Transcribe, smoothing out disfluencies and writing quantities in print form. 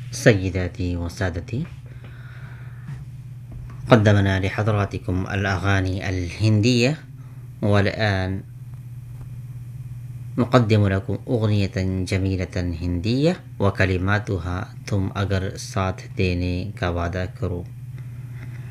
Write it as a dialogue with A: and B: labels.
A: सय्यदाती व सादती, قدمنا لحضراتكم الأغاني الهندية، والآن نقدم لكم أغنية جميلة هندية وكلماتها तुम अगर साथ देने का वादा करो।